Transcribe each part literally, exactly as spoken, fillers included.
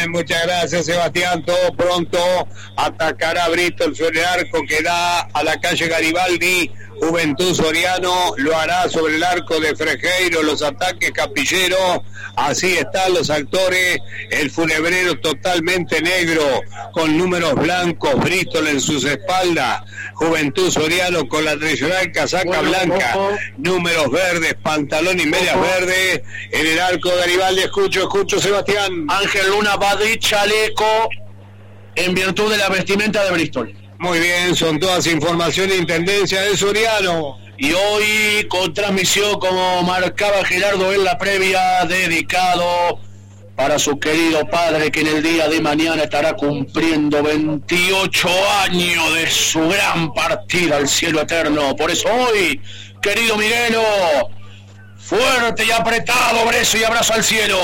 bien, muchas gracias, Sebastián. Todo pronto atacará Bristol sobre el arco que da a la calle Garibaldi. Juventud Soriano lo hará sobre el arco de Frejeiro, los ataques Capillero. Así están los actores, el funebrero totalmente negro con números blancos, Bristol en sus espaldas, Juventud Soriano con la tradicional casaca bueno, blanca, ojo. Números verdes, pantalón y medias ojo. verdes en el arco de Garibaldi. Escucho, escucho, Sebastián. Ángel Luna va de chaleco en virtud de la vestimenta de Bristol. Muy bien, son todas informaciones de Intendencia de Soriano. Y hoy con transmisión, como marcaba Gerardo en la previa, dedicado para su querido padre, que en el día de mañana estará cumpliendo veintiocho años de su gran partida al cielo eterno. Por eso hoy, querido Miguelo, fuerte y apretado, beso y abrazo al cielo.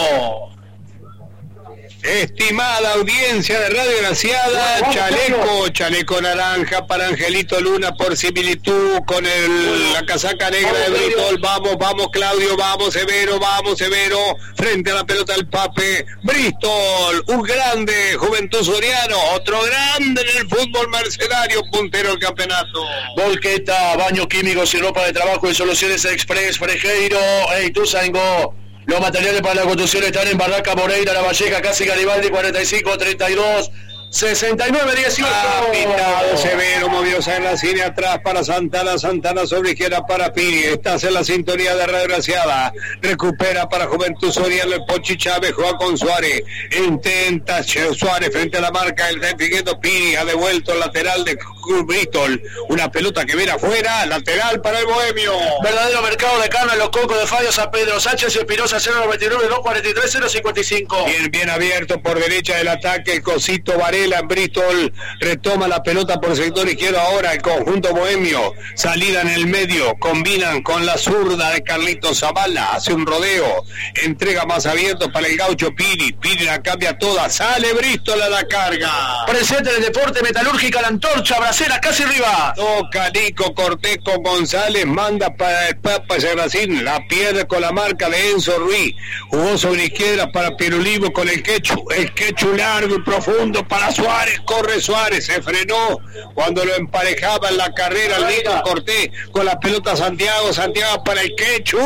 Estimada audiencia de Radio Graciada, chaleco, chaleco naranja para Angelito Luna por similitud con el, la casaca negra de Bristol. Vamos, vamos Claudio, vamos Severo, vamos Severo, frente a la pelota del Pape. Bristol, un grande, Juventud Soriano, otro grande en el fútbol mercenario, puntero del campeonato. Volqueta, baños químicos y ropa de trabajo en Soluciones Express, Frejeiro, hey, Tuzango. Los materiales para la construcción están en Barraca Moreira, La Valleja, casi Garibaldi, cuarenta y cinco, treinta y dos, sesenta y nueve, dieciocho. Ah, pintado Severo, movió en la cine atrás para Santana, Santana sobre izquierda para Piri. Estás en la sintonía de Radio Graciada. Recupera para Juventud Soriano, el Pochi Chávez juega con Suárez. Intenta Suárez frente a la marca, el Figueto Piri ha devuelto el lateral de Bristol. Una pelota que viene afuera, lateral para el Bohemio. Verdadero mercado de carne, los cocos de Fallo, San Pedro, Sánchez, Espinosa, cero noventa y nueve, dos cuarenta y tres, cero cincuenta y cinco. Bien, bien abierto por derecha del ataque, el Cosito Varela en Bristol, retoma la pelota por el sector izquierdo ahora el conjunto bohemio, salida en el medio, combinan con la zurda de Carlitos Zavala, hace un rodeo, entrega más abierto para el gaucho Piri, Piri la cambia toda, sale Bristol a la carga. Presente en el deporte, Metalúrgica, la antorcha, Bracera, casi arriba. Toca Nico Cortés con González, manda para el Papa Serracín, la pierde con la marca de Enzo Ruiz, jugó sobre izquierda para Pirulivo con el Quechu, el Quechu largo y profundo para Suárez, corre Suárez, se frenó cuando lo emparejaba en la carrera el Nico Cortés con la pelota Santiago, Santiago para el Quechu,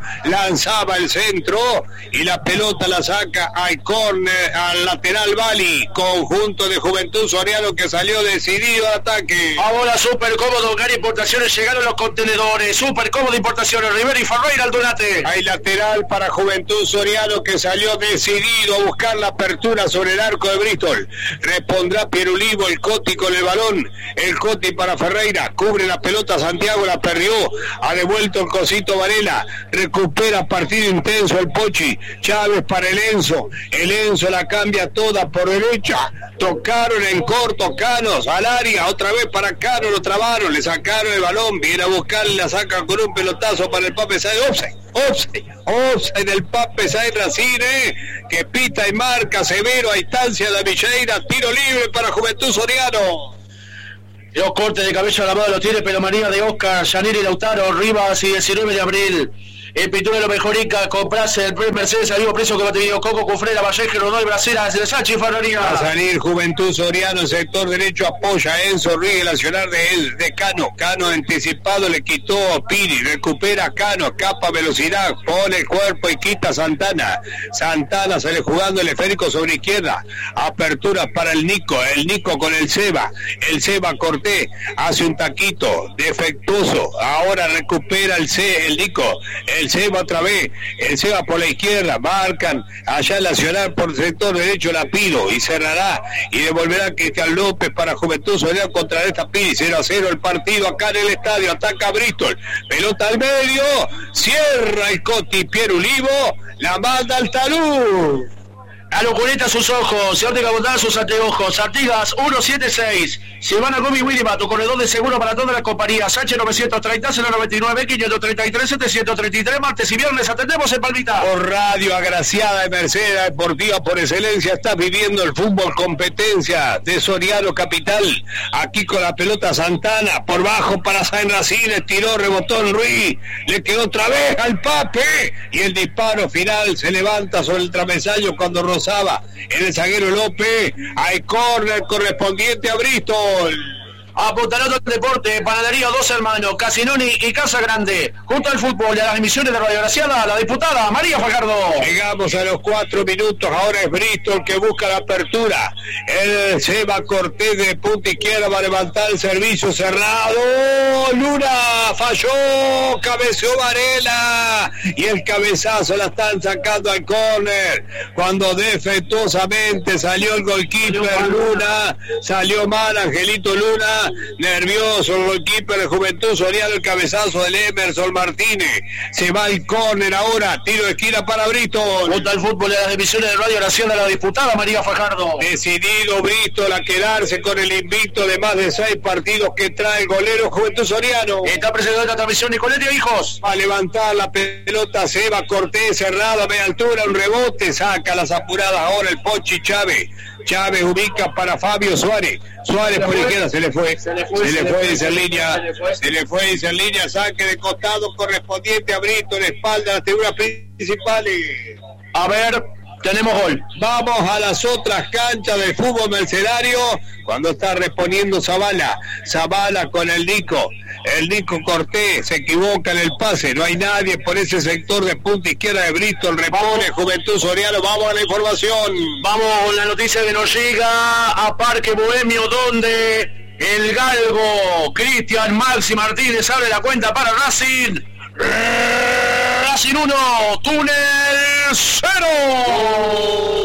lanzaba el centro y la pelota la saca al córner, al lateral Bali, conjunto de Juventud Soriano que salió decidido al ataque. Ahora Super Cómodo, Gary Importaciones, llegaron los contenedores, Super Cómodo Importaciones, Rivera y Ferreira al Donate. Hay lateral para Juventud Soriano que salió decidido a buscar la apertura sobre el arco de Bristol. Repondrá Pierulivo, el Coti con el balón, el Coti para Ferreira, cubre la pelota Santiago, la perdió, ha devuelto el Cosito Varela, recupera partido intenso el Pochi, Chávez para el Enzo, el Enzo la cambia toda por derecha, tocaron en corto Canos al área, otra vez para Cano, lo trabaron, le sacaron el balón, viene a buscar, la saca con un pelotazo para el Pape Saez, offside, offside, offside del Pape Saez Racine, que pita y marca Severo a instancia de Villeira, tiro libre para Juventud Soriano. Los cortes de cabello a la mano lo tiene Pelomanía de Oscar, Yanir y Lautaro, Rivas y diecinueve de abril. El pintura de lo mejorica, comprase el primer Mercedes al mismo precio que va a tener Coco, Cufrera, Vallejo, Rodó y Bracera, de Sachi y Ferrería. Va a salir Juventud Soriano, el sector derecho apoya a Enzo Ruiz, el accionar de, él, de Cano. Cano anticipado le quitó a Piri, recupera a Cano, escapa velocidad, pone el cuerpo y quita a Santana. Santana sale jugando el esférico sobre izquierda. Apertura para el Nico, el Nico con el Seba. El Seba Cortés hace un taquito defectuoso. Ahora recupera el C, el Nico. El Seba otra vez, el Seba por la izquierda, marcan allá el Nacional por el sector derecho la Piro y cerrará y devolverá Cristian López para Juventud Soriano contra esta Piri, cero a cero el partido acá en el estadio, ataca Bristol, pelota al medio, cierra el Coti Pierulivo, la manda al talud. A locureta sus ojos, se óptica bondad sus anteojos, Artigas ciento setenta y seis, Silvana Gómez Williman, tu corredor de seguro para toda la compañía, Sánchez novecientos treinta, cero noventa y nueve, quinientos treinta y tres, setecientos treinta y tres, martes y viernes atendemos en Palmita. Por Radio Agraciada de Mercedes Deportiva por excelencia, estás viviendo el fútbol competencia de Soriano Capital, aquí con la pelota Santana, por bajo para San Racines, tiró, rebotó en Ruiz, le quedó otra vez al Pape, y el disparo final se levanta sobre el travesaño cuando rozaba en el zaguero López. Hay córner correspondiente a Bristol. Apuntalando el deporte, Panadería Dos Hermanos, Casinoni y Casa Grande. Junto al fútbol y a las emisiones de Radio Graciada, la diputada María Fajardo. Llegamos a los cuatro minutos, ahora es Bristol que busca la apertura. El Seba Cortés de punta izquierda va a levantar el servicio cerrado. Luna falló, cabeció Varela y el cabezazo la están sacando al córner. Cuando defectuosamente salió el goalkeeper Luna, salió mal Angelito Luna. Nervioso el goalkeeper de Juventud Soriano, el cabezazo del Emerson Martínez. Se va el córner ahora, tiro de esquina para Bristol. Junto al fútbol de las divisiones de Radio Oración de la diputada María Fajardo. Decidido Bristol a quedarse con el invicto de más de seis partidos que trae el golero Juventud Soriano. Está presente esta transmisión Nicoletti hijos. Va a levantar la pelota Seba Cortés, cerrado a media altura, un rebote, saca las apuradas ahora el Pochi Chávez. Chávez ubica para Fabio Suárez. Suárez por izquierda, se le fue. Se le fue, se le fue, dice en línea. Se le fue, dice en línea. Saque de costado correspondiente a Brito, en espalda de las figuras principales. A ver, tenemos gol. Vamos a las otras canchas del fútbol mercenario. Cuando está respondiendo Zavala. Zavala con el Nico. El Nico Cortés se equivoca en el pase. No hay nadie por ese sector de punta izquierda de Bristol. Repone Juventud Soriano. Vamos a la información. Vamos con la noticia que nos llega a Parque Bohemio, donde el galgo Cristian Maxi Martínez abre la cuenta para Racing. Racing uno, Túnel cero.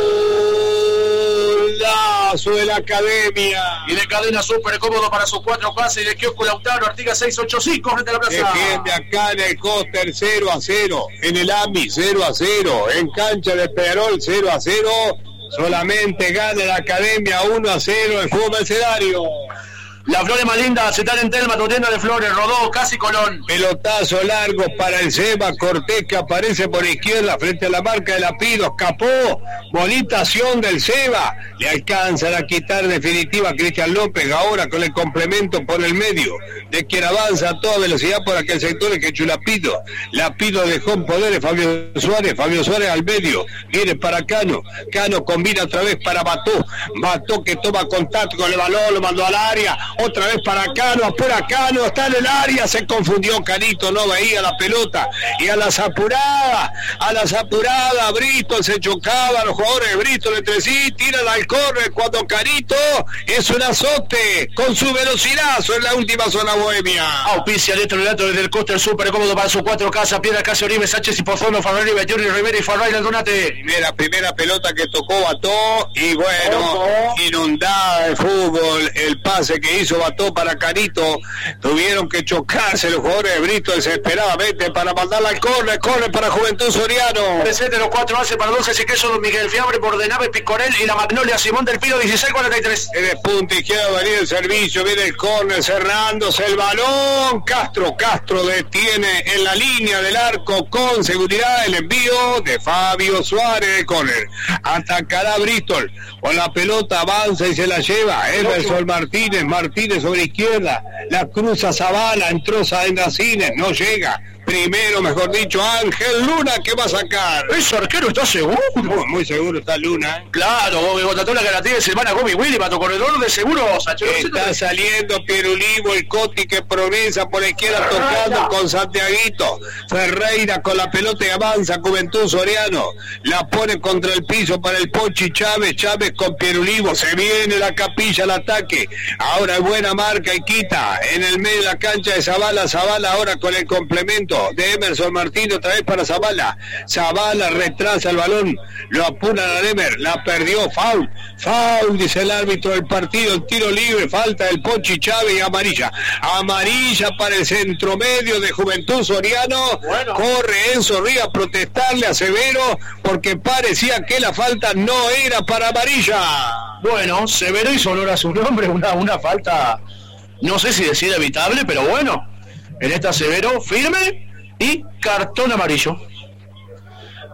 De la academia y de cadena súper cómodo para sus cuatro pases y de kiosco Lautaro Artigas seiscientos ochenta y cinco frente a la plaza. Defiende acá en el Coster cero a cero, en el A M I cero a cero, en cancha de Peñarol cero a cero. Solamente gana la academia uno a cero el fútbol mercenario. Las flores más lindas están en Telma, tu tienda de flores, Rodó, casi Colón. Pelotazo largo para el Seba Cortés que aparece por izquierda frente a la marca de Lapido. Escapó, bonita acción del Seba. Le alcanzan a quitar definitiva a Cristian López ahora con el complemento por el medio. De quien avanza a toda velocidad por aquel sector el que hecho Lapido. Lapido dejó en poder de Fabio Suárez. Fabio Suárez al medio. Viene para Cano. Cano combina otra vez para Bató. Bató que toma contacto con el balón, lo mandó al área. Otra vez para Cano, apura Cano, está en el área, se confundió Canito, no veía la pelota, y a las apuradas, a las apuradas, Bristol se chocaba, los jugadores de Bristol entre sí, tiran al córner cuando Canito es un azote, con su velocidad, en la última zona bohemia. Auspicia este relato desde el Coster súper cómodo para sus cuatro casas, Piedra Casi Oribe, Sánchez y Pozono, Farrari, Betiuri, Rivera y Farray Aldonate. Primera, primera pelota que tocó Bató, y bueno, oh, oh. inundada de fútbol, el pase que hizo Bató para Canito, tuvieron que chocarse los jugadores de Bristol desesperadamente para mandarla al córner, córner para Juventud Soriano. Presente los cuatro hace para doce, y queso Don Miguel Fiabre por de Nave Picorel y la Magnolia Simón del Pino dieciséis cuarenta y tres. En el punto izquierdo venía el servicio, viene el córner cerrándose el balón. Castro, Castro detiene en la línea del arco con seguridad el envío de Fabio Suárez de córner. Atacará Bristol con la pelota, avanza y se la lleva Emerson Martínez, Martínez sobre izquierda, la cruza Zavala, entró en Racines, no llega. Primero, mejor dicho, Ángel Luna que va a sacar. Ese arquero está seguro. Muy, muy seguro está Luna. ¿eh? Claro, Botatola que la tiene Silvana Gomi Willy, para tu corredor de seguros. Está saliendo Pierulivo, el Coti que progresa por la izquierda tocando con Santiaguito. Ferreira con la pelota y avanza Juventud Soriano. La pone contra el piso para el Pochi Chávez. Chávez con Pierulivo. Se viene la capilla al ataque. Ahora es buena marca y quita en el medio de la cancha de Zavala. Zavala ahora con el complemento de Emerson Martínez, otra vez para Zavala. Zavala retrasa el balón, lo apuran a Emer, la perdió, foul, foul, dice el árbitro del partido, el tiro libre, falta del Pochi Chávez y amarilla. Amarilla para el centro medio de Juventud Soriano. Bueno. Corre Enzo Ríos a protestarle a Severo porque parecía que la falta no era para amarilla. Bueno, Severo hizo honor a su nombre, una, una falta, no sé si decir evitable, pero bueno. En esta Severo firme y cartón amarillo.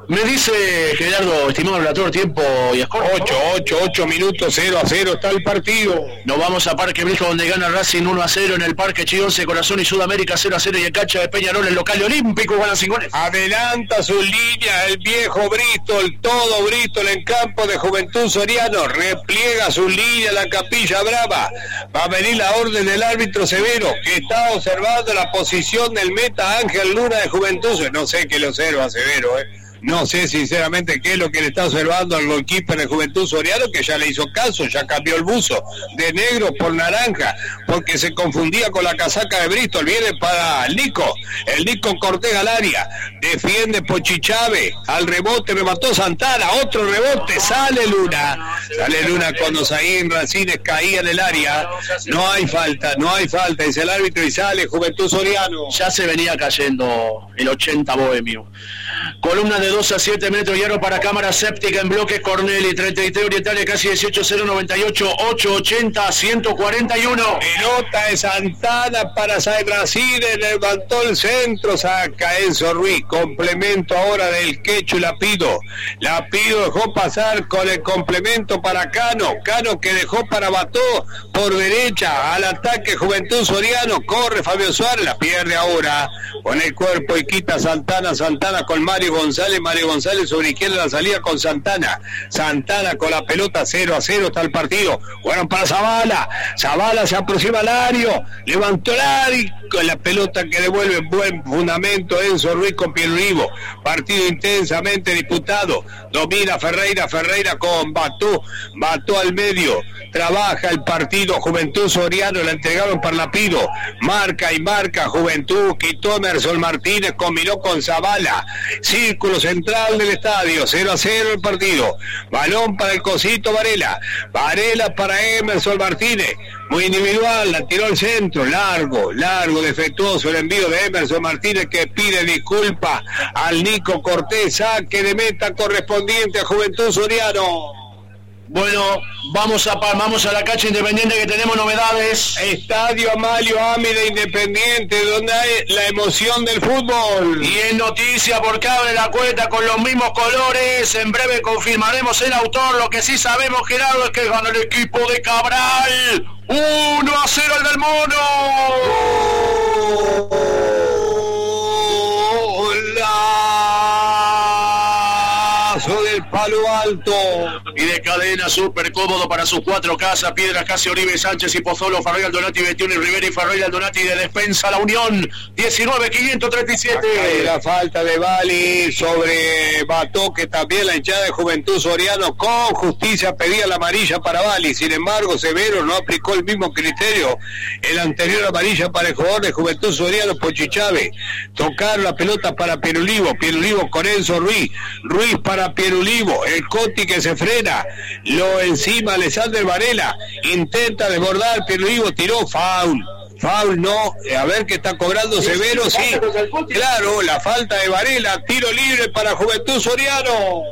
Me dice Gerardo, estimado relator, tiempo y score. ocho, ocho, ocho minutos, cero a cero está el partido. Nos vamos a Parque Viejo, donde gana Racing uno a cero, en el Parque Chionce, Corazón y Sudamérica cero a cero, y en cancha de Peñarol, el local olímpico, gana sin goles. Adelanta sus líneas el viejo Bristol, todo Bristol en campo de Juventud Soriano, repliega sus líneas la Capilla Brava. Va a venir la orden del árbitro Severo, que está observando la posición del meta Ángel Luna de Juventud. No sé qué le observa Severo, eh. No sé sinceramente qué es lo que le está observando al goalkeeper de Juventud Soriano, que ya le hizo caso, ya cambió el buzo de negro por naranja, porque se confundía con la casaca de Bristol. Viene para el Nico, el Nico Cortés al área, defiende Pochichave, al rebote remató Santana, otro rebote, sale Luna, sale Luna cuando Zaguín Racines caía en el área. No hay falta, no hay falta, dice el árbitro, y sale Juventud Soriano. Ya se venía cayendo el ochenta bohemio. Columna de dos a siete metros, hierro para cámara séptica en bloque Corneli, treinta y tres Orientales, casi dieciocho, cero noventa y ocho, ocho ochenta, ciento cuarenta y uno. Pelota de Santana para San Brasil, levantó el centro, saca Enzo Ruiz, complemento ahora del Quechu Lapido. Lapido dejó pasar con el complemento para Cano, Cano que dejó para Bató por derecha, al ataque Juventud Soriano, corre Fabio Suárez, la pierde ahora, con el cuerpo y quita Santana, Santana con Mario González, Mario González sobre izquierda la salida con Santana, Santana con la pelota, cero a cero está el partido, jugaron para Zavala, Zavala se aproxima al área, levantó el área, con la pelota que devuelve buen fundamento Enzo Ruiz con Pierrivo, partido intensamente disputado, domina Ferreira, Ferreira con Batú, Batú al medio, trabaja el partido Juventud Soriano, la entregaron para Lapido, marca y marca Juventud, quitó Emerson Martínez, combinó con Zavala, círculo central del estadio, cero a cero el partido, balón para el Cosito Varela, Varela para Emerson Martínez, muy individual, la tiró al centro, largo, largo, defectuoso el envío de Emerson Martínez, que pide disculpa al Nico Cortés, saque de meta correspondiente a Juventud Soriano. Bueno, vamos a vamos a la cancha Independiente, que tenemos novedades. Estadio Amalio Amide Independiente, donde hay la emoción del fútbol. Y en noticia, porque abre la cuenta con los mismos colores. En breve confirmaremos el autor. Lo que sí sabemos, Gerardo, es que gana el equipo de Cabral. uno a cero el del Mono. Del palo alto y de cadena, súper cómodo para sus cuatro casas, Piedras, Casi, Oribe, Sánchez y Pozzolo, Ferreira, Aldonati, veintiuno y Rivera y Ferreira, Aldonati de Despensa La Unión, diecinueve quinientos treinta y siete. La falta de Bali sobre Bató, que también la hinchada de Juventud Soriano con justicia pedía la amarilla para Bali. Sin embargo, Severo no aplicó el mismo criterio, el anterior amarilla para el jugador de Juventud Soriano, Pochichave. Tocaron la pelota para Pierulivo, Pierulivo con Enzo Ruiz, Ruiz para Pierulivo, el Coti que se frena, lo encima Alexander Varela, intenta desbordar, Pierulivo tiró, foul, foul no, a ver qué está cobrando Severo, sí, claro, la falta de Varela, tiro libre para Juventud Soriano.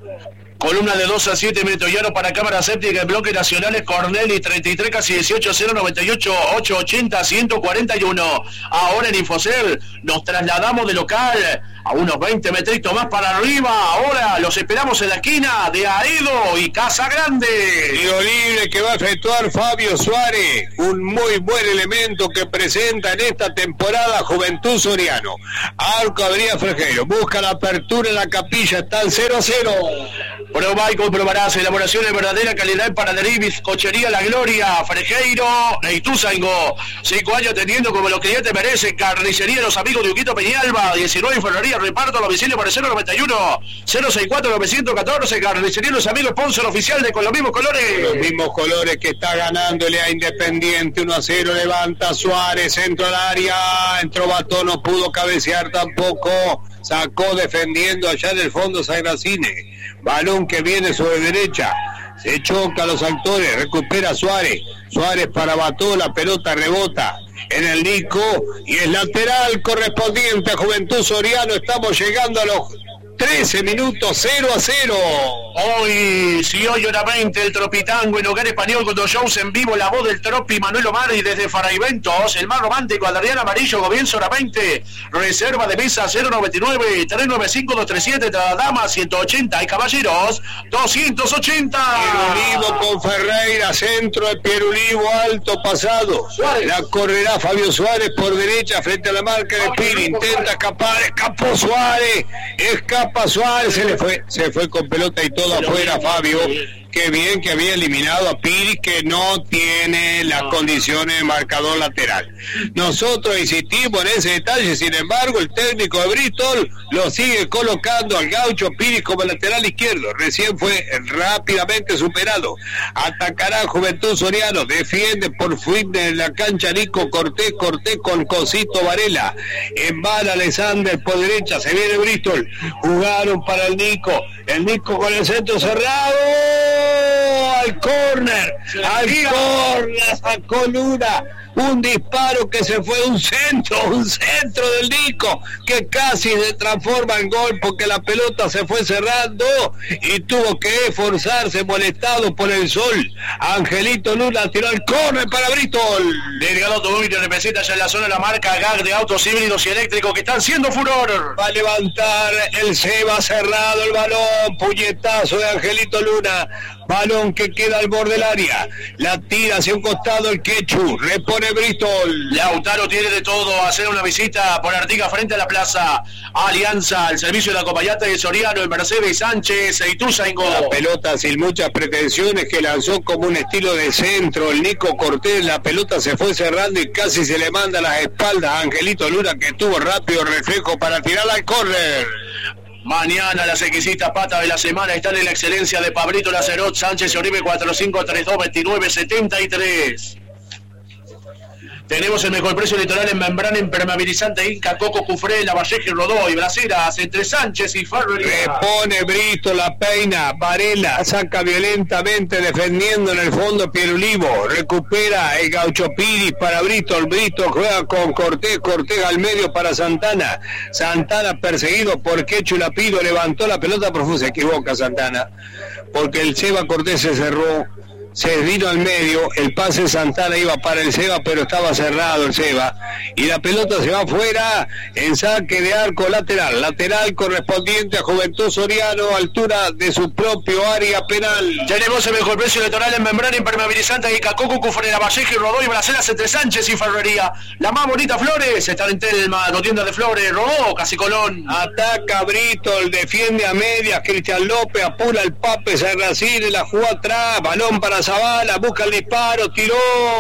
Columna de dos a siete metros, llano para cámara séptica en bloque nacionales, Corneli, treinta y tres, casi dieciocho, cero noventa y ocho, ocho ochenta, ciento cuarenta y uno. Ahora en Infocel nos trasladamos de local a unos veinte metritos más para arriba. Ahora los esperamos en la esquina de Aedo y Casa Grande. Tiro libre que va a efectuar Fabio Suárez, un muy buen elemento que presenta en esta temporada Juventud Soriano. Arco Adrián Frejeiro, busca la apertura en la capilla, está en cero a cero. Probá y comprobarás, elaboración de verdadera calidad en Panadería, Cochería La Gloria, Frejeiro e Ituzaingó. Cinco años atendiendo como los clientes merecen. Carnicería Los Amigos de Uquito Peñalba, diecinueve Ferrería, reparto a domicilio por el cero noventa y uno, cero sesenta y cuatro, novecientos catorce. Carnicería Los Amigos, sponsor oficial de Con los mismos colores. Los mismos colores que está ganándole a Independiente, uno a cero, levanta Suárez, centro al área, entró Bató, no pudo cabecear tampoco, sacó defendiendo allá en el fondo Sagracine. Balón que viene sobre derecha, se choca a los actores, recupera Suárez, Suárez para Bató, la pelota rebota en el Nico y es lateral correspondiente a Juventud Soriano. Estamos llegando a los trece minutos, cero a cero. Hoy, si hoy hora veinte, el Tropitango en Hogar Español con dos shows en vivo, la voz del Tropi, Manuel Omar, y desde Faraiventos, el más romántico, Adrián Amarillo, comienzo hora veinte, reserva de mesa cero noventa y nueve, tres nueve cinco, dos tres siete, damas ciento ochenta y caballeros doscientos ochenta. Pierulivo con Ferreira, centro de Pierulivo, alto pasado. Suárez. La correrá Fabio Suárez por derecha frente a la marca de Piri, intenta escapar, escapó Suárez, escapa Suárez, se le fue, se fue con pelota y todo afuera Fabio. Qué bien que había eliminado a Piri, que no tiene las condiciones de marcador lateral. Nosotros insistimos en ese detalle, sin embargo, el técnico de Bristol lo sigue colocando al gaucho Piri como lateral izquierdo. Recién fue rápidamente superado. Atacará Juventud Soriano, defiende por fin en la cancha Nico Cortés, Cortés con Cosito Varela. Embala Alexander por derecha, se viene Bristol. Jugaron para el Nico, el Nico con el centro cerrado. Al córner, al córner, sacó Luna, un disparo que se fue, un centro, un centro del Nico, que casi se transforma en gol porque la pelota se fue cerrando y tuvo que esforzarse, molestado por el sol. Angelito Luna tiró el córner para Bristol. Delgado Automóvil representa ya en la zona la marca G A G de autos híbridos y eléctricos que están siendo furor. Va a levantar el Seba, cerrado el balón, puñetazo de Angelito Luna. Balón que queda al borde del área. La tira hacia un costado el Quechu. Repone Bristol. Lautaro tiene de todo. Hacer una visita por Artigas frente a la plaza Alianza. Al servicio de la Copayata de Soriano, el Mercedes Sánchez e Ituzaingó. La pelota sin muchas pretensiones que lanzó como un estilo de centro. El Nico Cortés. La pelota se fue cerrando y casi se le manda a las espaldas a Angelito Luna, que tuvo rápido reflejo para tirarla al córner. Mañana las exquisitas patas de la semana están en la excelencia de Pablito Lacerot, Sánchez y Oribe cuatro cinco tres dos dos nueve siete tres. Tenemos el mejor precio litoral en membrana impermeabilizante Inca, Coco, Cufré, Lavalleja y Rodó y Braceras entre Sánchez y Ferrería. Repone Bristol, la peina, Varela saca violentamente defendiendo en el fondo Pierulivo, recupera el gaucho Piri para Bristol, Bristol juega con Cortés, Cortés al medio para Santana, Santana perseguido por Quechu Lapido, levantó la pelota profusa, se equivoca Santana, porque el Seba Cortés se cerró. Se vino al medio, el pase de Santana iba para el Seba, pero estaba cerrado el Seba, y la pelota se va afuera en saque de arco lateral, lateral correspondiente a Juventud Soriano, altura de su propio área penal. Tenemos el mejor precio electoral en membrana impermeabilizante y Cacoco, Cufré, Lavalleja y Rodó y Braceras entre Sánchez y Ferrería. La más bonita Flores, están en Telma, no tienda de Flores, Rodó, Casi Colón. Ataca Bristol, defiende a medias, Cristian López, apura el Pape Serracini, la jugó atrás, balón para Zavala, busca el disparo, tiró,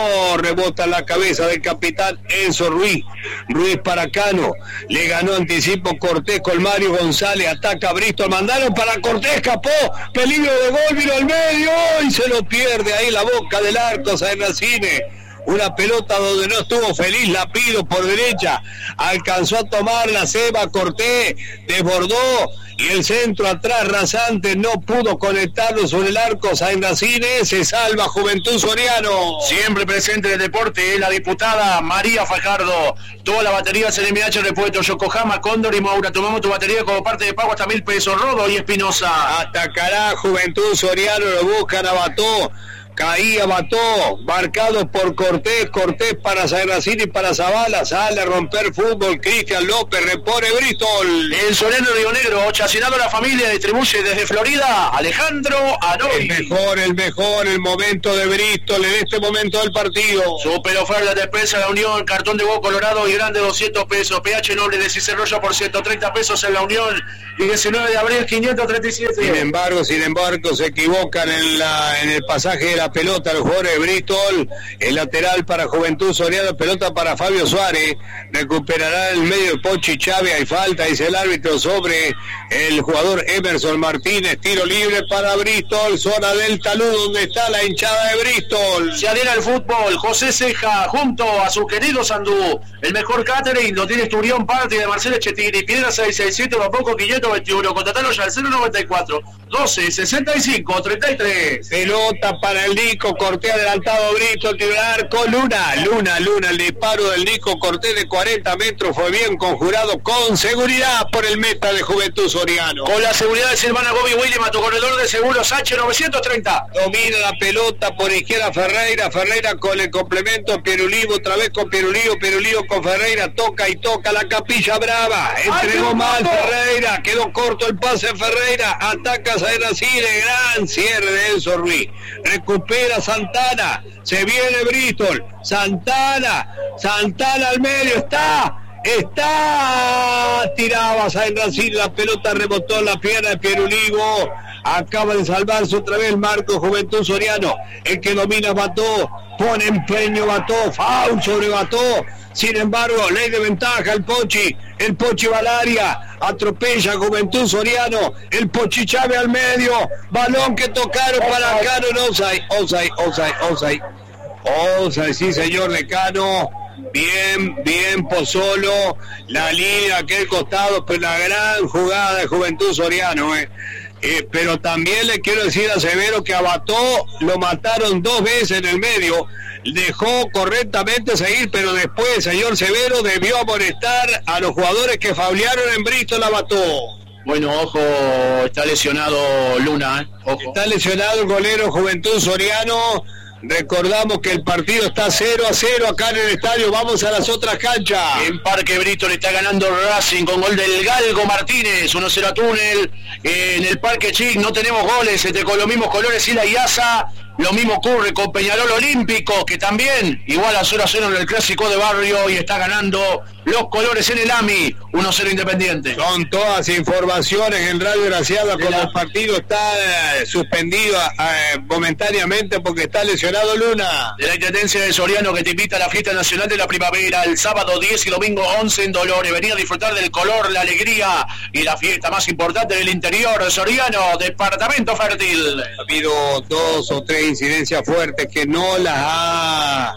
rebota en la cabeza del capitán Enzo Ruiz, Ruiz para Cano, le ganó anticipo Cortés con Mario González, ataca Bristol, mandaron para Cortés, escapó, peligro de gol, vino al medio y se lo pierde ahí la boca del arco Serracini. Una pelota donde no estuvo feliz Lapido por derecha, alcanzó a tomar la Seba Cortés, desbordó y el centro atrás rasante no pudo conectarlo sobre el arco Serracini, se salva Juventud Soriano. Siempre presente en el deporte la diputada María Fajardo, toda la batería C N M H Repuesto, Yokohama, Cóndor y Moura, tomamos tu batería como parte de pago hasta mil pesos, Rodo y Espinosa. Atacará Juventud Soriano, lo buscan a Bató. Caía Bató, marcado por Cortés, Cortés para Serracini y para Zavala, sale a romper fútbol, Cristian López, repone Bristol. El Soriano Río Negro, chacinado la familia, distribuye desde Florida, Alejandro Anoy. El mejor, el mejor, el momento de Bristol en este momento del partido. Super oferta de Pesa La Unión, cartón de Hugo Colorado y grande doscientos pesos, P H Noble de Cicerroya por ciento treinta pesos en La Unión y diecinueve de abril quinientos treinta y siete. Sin embargo, sin embargo, se equivocan en, la, en el pasaje de la pelota los jugadores de Bristol, el lateral para Juventud Soriano, pelota para Fabio Suárez, recuperará el medio de Pochi Chávez, hay falta, dice el árbitro sobre el jugador Emerson Martínez, tiro libre para Bristol, zona del talud donde está la hinchada de Bristol. Se adhiera al fútbol, José Ceja junto a su querido Sandú, el mejor catering lo tiene Esturión Party de Marcelo Chetini, Piedra seiscientos sesenta y siete, Guapoco quinientos veintiuno, contratalo ya al cero noventa y cuatro doce, sesenta y cinco, treinta y tres. Pelota para el Nico Cortés, adelantado Brito, tiro al arco, Luna, Luna, Luna, el disparo del Nico Cortés de cuarenta metros fue bien conjurado, con seguridad por el meta de Juventud Soriano. Con la seguridad de Silvana Gobi William, a tu corredor de seguros H novecientos treinta. Domina la pelota por izquierda Ferreira, Ferreira con el complemento Pierulivo, otra vez con Pierulivo, Pierulivo con Ferreira, toca y toca la Capilla Brava, entregó mal Ferreira, quedó corto el pase de Ferreira, ataca Zaira Cire, gran cierre de Enzo Ruiz, recupera Santana, se viene Bristol, Santana, Santana al medio, está, está, tiraba Zaira Cire, la pelota rebotó en la pierna de Pierulivo, acaba de salvarse otra vez Marco Juventud Soriano, el que domina Bató, pone empeño Bató, foul sobre Bató, sin embargo, ley de ventaja el Pochi, el Pochi va al área, atropella Juventud Soriano, el Pochi Chávez al medio, balón que tocaron para Cano, no, Osay, Osay, Osay, Osay, Osay, sí señor de Cano, bien, bien Pozzolo, la línea, aquel costado, pero la gran jugada de Juventud Soriano, eh. Eh, pero también le quiero decir a Severo que a Bató lo mataron dos veces en el medio, dejó correctamente seguir, pero después el señor Severo debió amonestar a los jugadores que faulearon en Bristol a Bató. Bueno, ojo, está lesionado Luna, ¿eh? Ojo. Está lesionado el golero Juventud Soriano. Recordamos que el partido está cero a cero acá en el estadio. Vamos a las otras canchas. En Parque Bristol está ganando Racing con gol del Galgo Martínez, uno cero a Túnel. En el Parque Chic no tenemos goles, este, con los mismos colores y la IASA. Lo mismo ocurre con Peñarol Olímpico, que también igual a cero a cero en el Clásico de Barrio y está ganando los colores en el A M I, uno cero Independiente. Son todas informaciones en Radio Graciada cuando la... el partido está eh, suspendido eh, momentáneamente porque está lesionado Luna. De la Intendencia de Soriano, que te invita a la fiesta nacional de la primavera el sábado diez y domingo once en Dolores. Venir a disfrutar del color, la alegría y la fiesta más importante del interior Soriano, departamento fértil. Ha habido dos o tres incidencias fuertes que no las ha,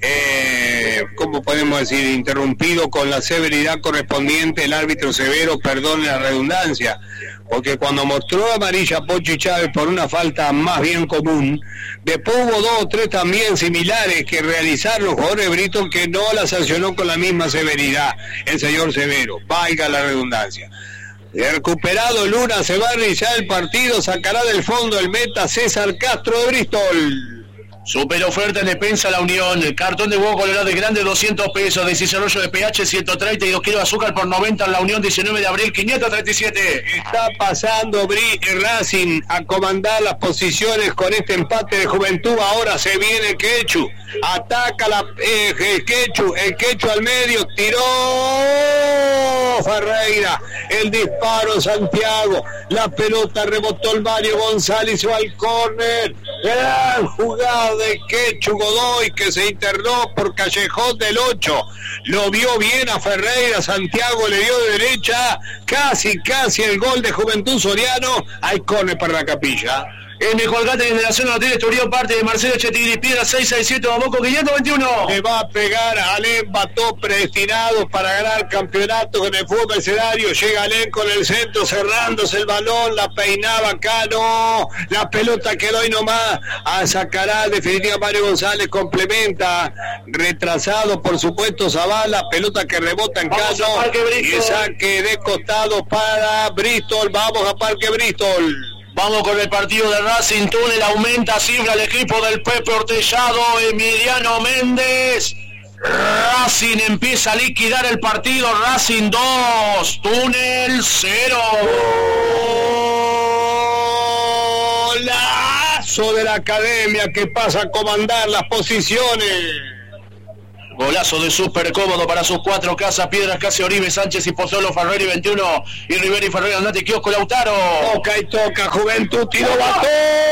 eh, ¿cómo podemos decir?, interrumpido con la severidad correspondiente el árbitro Severo, perdone la redundancia, porque cuando mostró amarilla a Pochi Chávez por una falta más bien común, después hubo dos o tres también similares que realizaron los jugadores de Bristol que no la sancionó con la misma severidad el señor Severo, valga la redundancia. Recuperado Luna, se va a realizar el partido, sacará del fondo el meta César Castro de Bristol. Super oferta en Despensa La Unión, el cartón de huevo colorado de grande doscientos pesos, dieciséis rollos de pH ciento treinta y dos kilos de azúcar por noventa en La Unión, diecinueve de abril quinientos treinta y siete. Está pasando Bri Racing a comandar las posiciones con este empate de Juventud, ahora se viene Quechu, ataca la, eh, el Quechu, el Quechu al medio, tiró Ferreira, el disparo Santiago, la pelota rebotó el Mario González, va al córner, gran jugada de Quechu Godoy que se internó por Callejón del ocho, lo vio bien a Ferreira, Santiago le dio de derecha, casi casi el gol de Juventud Soriano, hay córner para la Capilla. El mejor gate de Generación de Hoteles Turío, parte de Marcelo Chetini, piedra seiscientos sesenta y siete, Baboco quinientos veintiuno. Le va a pegar a Alem Bató, predestinado para ganar campeonatos en el fútbol mercenario. Llega Alem con el centro, cerrándose el balón, la peinaba Cano, la pelota quedó ahí nomás, a sacará definitiva Mario González, complementa, retrasado por supuesto Zavala, pelota que rebota en Cano, y saque de costado para Bristol. Vamos a Parque Bristol. Vamos con el partido de Racing. Túnel aumenta, cifra el equipo del Pepe Ortellado, Emiliano Méndez. Racing empieza a liquidar el partido. Racing dos, Túnel cero. Golazo de la academia que pasa a comandar las posiciones. Golazo de súper cómodo para sus cuatro casas, Piedras, Casi, Oribe, Sánchez y Pozzolo, Ferreri veintiuno y Rivera y Ferreri, Andate, Kiosco, Lautaro. Toca y toca, Juventud, tiro, Bató.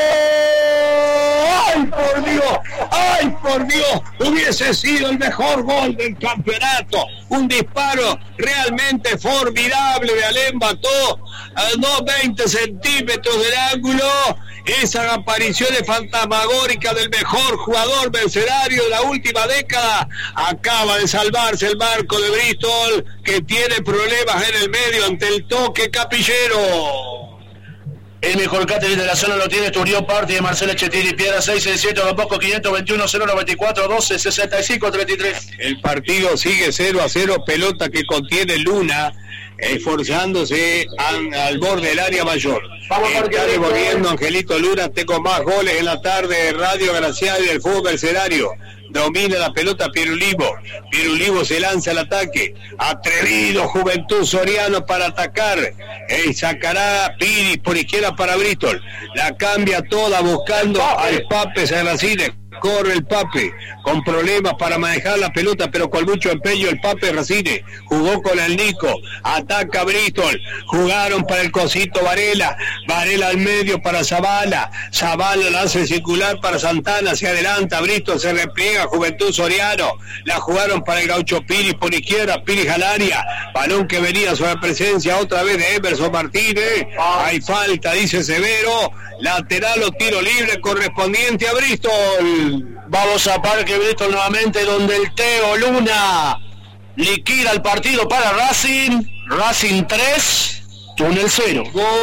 ¡Ay, por Dios! ¡Ay, por Dios! Hubiese sido el mejor gol del campeonato. Un disparo realmente formidable de Alem Bató a dos veinte centímetros del ángulo. Esa aparición es fantasmagórica del mejor jugador mercenario de la última década. Acaba de salvarse el Marco de Bristol, que tiene problemas en el medio ante el toque capillero. El mejor catering de la zona lo tiene Turión Party de Marcela Chetini, Piedra seis seis siete, Don Bosco quinientos veintiuno, cero noventa y cuatro, doce, sesenta y cinco, treinta y tres. El partido sigue cero a cero, pelota que contiene Luna, esforzándose al, al borde del área mayor. Vamos, Está devolviendo Angelito Luna, tengo más goles en la tarde de Radio Gracial y del fútbol mercenario. Domina la pelota Pirulivo. Pirulivo se lanza al ataque. Atrevido Juventud Soriano para atacar. Y sacará Piri por izquierda para Bristol. La cambia toda buscando al Pape Serracines. Corre el Pape, con problemas para manejar la pelota, pero con mucho empeño el Pape Racine, jugó con el Nico, ataca Bristol, jugaron para el cosito Varela, Varela al medio para Zavala, Zavala la hace circular para Santana, se adelanta, Bristol se repliega, Juventud Soriano, la jugaron para el gaucho Piri por izquierda, Piri Jalaria, balón que venía sobre presencia otra vez de Emerson Martínez, hay falta, dice Severo, lateral o tiro libre correspondiente a Bristol. Vamos a Parque Bristol nuevamente, donde el Teo Luna liquida el partido para Racing. Racing tres, Túnel cero.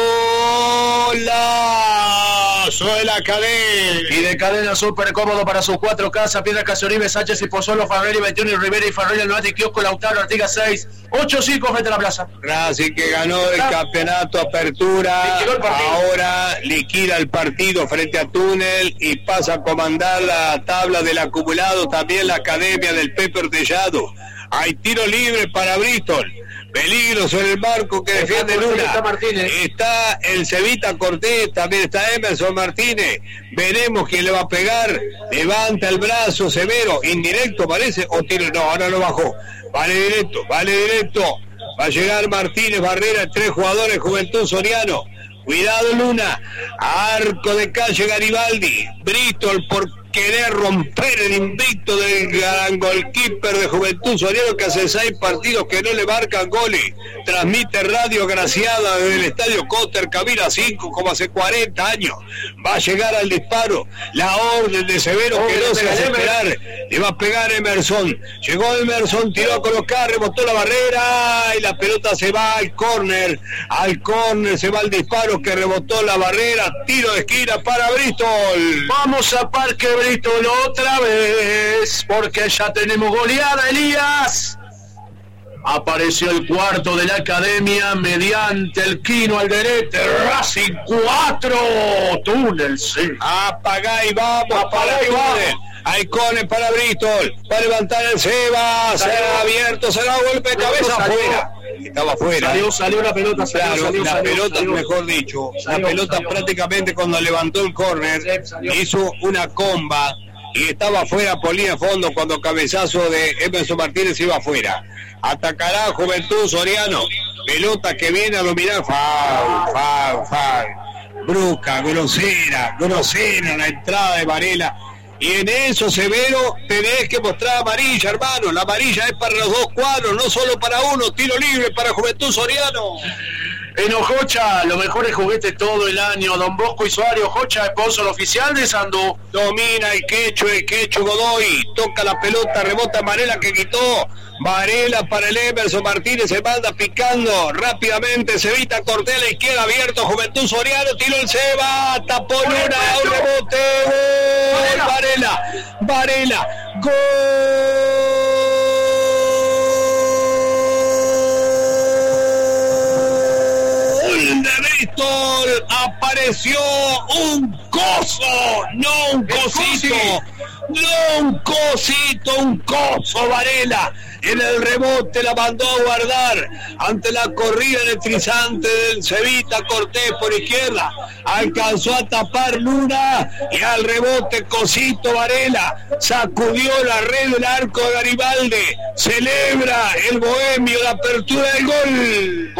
Golazo de la cadena. Y de cadena súper cómodo para sus cuatro casas: Piedra Casoribe, Sánchez y Pozuelo, Farrelli, veintiuno y Rivera y Farrelli, el Nuati, Kiosco, Lautaro, Artigas seis, ocho cinco frente a la plaza. Racing que ganó el campeonato Apertura, ahora liquida el partido frente a Túnel y pasa a comandar la tabla del acumulado, también la academia del Pepe Ortellado. Hay tiro libre para Bristol. Peligro sobre el marco que defiende Luna. Está el Cevita Cortés, también está Emerson Martínez. Veremos quién le va a pegar. Levanta el brazo Severo, indirecto parece, o tiro, no, ahora lo bajó. Vale directo, vale directo. Va a llegar Martínez, Barrera, tres jugadores, Juventud Soriano. Cuidado Luna, arco de calle Garibaldi. Bristol por querer romper el invicto del gran goalkeeper de Juventud Soriano, que hace seis partidos que no le marcan goles. Transmite Radio Graciada desde el estadio Cotter, Cabina cinco, como hace cuarenta años. Va a llegar al disparo. La orden de Severo oh, que no se hace esperar. Le va a pegar Emerson. Llegó Emerson, tiró a colocar, rebotó la barrera y la pelota se va al córner. Al córner se va el disparo que rebotó la barrera. Tiro de esquina para Bristol. Vamos a Parque Bristol otra vez, porque ya tenemos goleada, Elías. Apareció el cuarto de la academia mediante el Quino Alderete. Racing cuatro, Túnel seis. Apagá y vamos, apagá y vamos. Hay cones para Bristol, va a levantar el Seba, se ha abierto, se da golpe de cabeza afuera. Estaba afuera. Salió, salió la pelota, salió, claro, salió, la salió, pelota, salió, mejor dicho, salió, la pelota salió, prácticamente cuando levantó el córner, hizo una comba y estaba afuera por línea de fondo cuando cabezazo de Emerson Martínez iba afuera. Atacará Juventud Soriano, pelota que viene a dominar, faul, faul, faul, brusca, grosera, grosera la entrada de Varela. Y en eso, Severo, tenés que mostrar amarilla, hermano. La amarilla es para los dos cuadros, no solo para uno. Tiro libre para Juventud Soriano. En Ojocha, los mejores juguetes todo el año. Don Bosco y Suario, Ojocha, sponsor oficial de Sandú. Domina el quecho, el quecho Godoy. Toca la pelota, rebota Varela que quitó. Varela para el Emerson Martínez, se manda picando rápidamente. Cevita Cortés a la izquierda, abierto. Juventud Soriano, tiró el Seba. Tapó Luna, un rebote. Gol, Varela. Varela. Gol. De Bristol apareció un coso, no un cosito, no un cosito, un coso. Varela en el rebote la mandó a guardar ante la corrida electrizante del Cevita Cortés por izquierda, alcanzó a tapar Luna y al rebote cosito Varela sacudió la red del arco de Garibaldi, celebra el bohemio la apertura del gol.